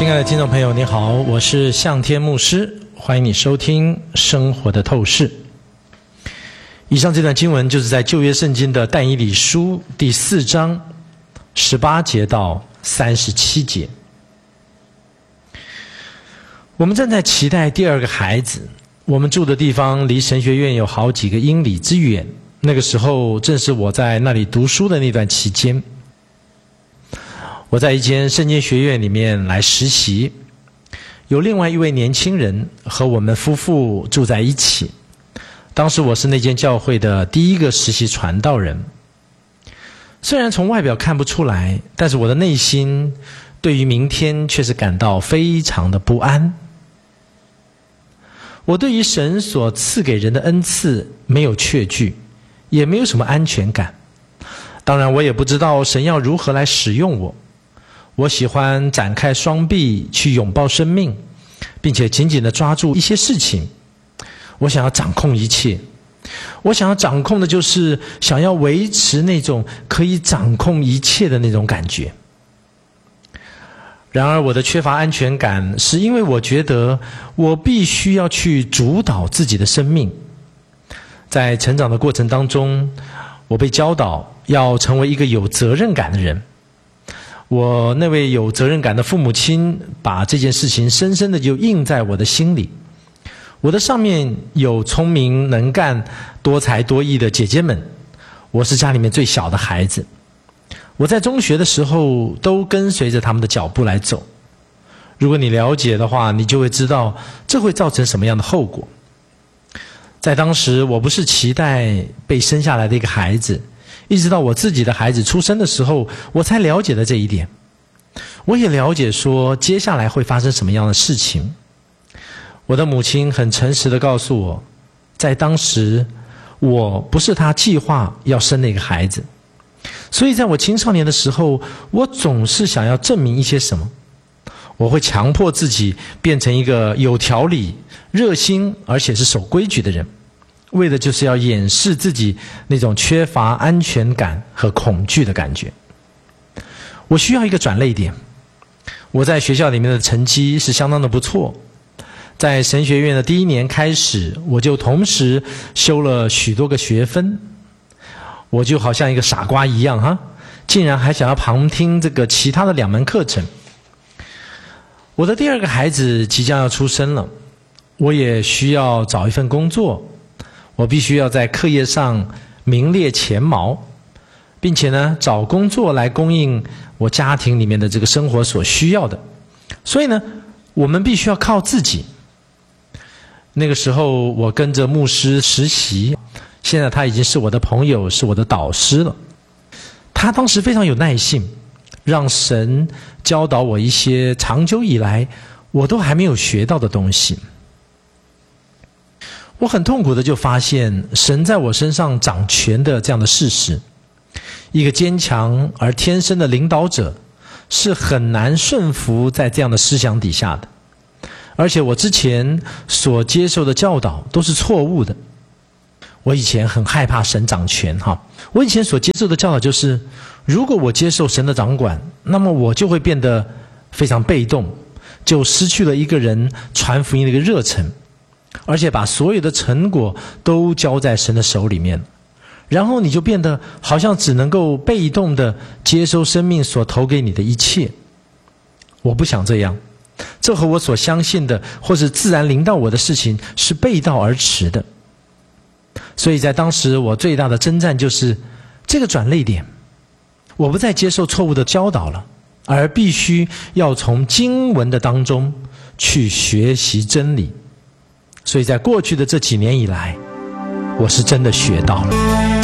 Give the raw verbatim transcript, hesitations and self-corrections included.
亲爱的听众朋友，你好，我是向天牧师，欢迎你收听生活的透视。以上这段经文就是在旧约圣经的但以理书第四章十八节到三十七节。我们正在期待第二个孩子，我们住的地方离神学院有好几个英里之远，那个时候正是我在那里读书的那段期间。我在一间圣经学院里面来实习，有另外一位年轻人和我们夫妇住在一起。当时我是那间教会的第一个实习传道人。虽然从外表看不出来，但是我的内心对于明天却是感到非常的不安。我对于神所赐给人的恩赐没有确据，也没有什么安全感。当然我也不知道神要如何来使用我。我喜欢展开双臂去拥抱生命，并且紧紧地抓住一些事情。我想要掌控一切，我想要掌控的就是想要维持那种可以掌控一切的那种感觉。然而我的缺乏安全感是因为我觉得我必须要去主导自己的生命。在成长的过程当中，我被教导要成为一个有责任感的人。我那位有责任感的父母亲把这件事情深深的就印在我的心里。我的上面有聪明能干多才多艺的姐姐们，我是家里面最小的孩子。我在中学的时候都跟随着他们的脚步来走。如果你了解的话，你就会知道这会造成什么样的后果。在当时我不是期待被生下来的一个孩子，一直到我自己的孩子出生的时候，我才了解了这一点。我也了解说接下来会发生什么样的事情。我的母亲很诚实地告诉我，在当时我不是她计划要生那个孩子，所以在我青少年的时候，我总是想要证明一些什么。我会强迫自己变成一个有条理、热心而且是守规矩的人，为的就是要掩饰自己那种缺乏安全感和恐惧的感觉。我需要一个转捩点。我在学校里面的成绩是相当的不错，在神学院的第一年开始，我就同时修了许多个学分。我就好像一个傻瓜一样哈，竟然还想要旁听这个其他的两门课程。我的第二个孩子即将要出生了，我也需要找一份工作，我必须要在课业上名列前茅，并且呢，找工作来供应我家庭里面的这个生活所需要的。所以呢，我们必须要靠自己。那个时候我跟着牧师实习，现在他已经是我的朋友，是我的导师了。他当时非常有耐性，让神教导我一些长久以来我都还没有学到的东西。我很痛苦的就发现神在我身上掌权的这样的事实。一个坚强而天生的领导者是很难顺服在这样的思想底下的，而且我之前所接受的教导都是错误的。我以前很害怕神掌权哈，我以前所接受的教导就是，如果我接受神的掌管，那么我就会变得非常被动，就失去了一个人传福音的一个热忱，而且把所有的成果都交在神的手里面，然后你就变得好像只能够被动的接收生命所投给你的一切。我不想这样，这和我所相信的或是自然临到我的事情是背道而驰的。所以在当时我最大的征战就是这个转捩点，我不再接受错误的教导了，而必须要从经文的当中去学习真理。所以在过去的这几年以来，我是真的学到了。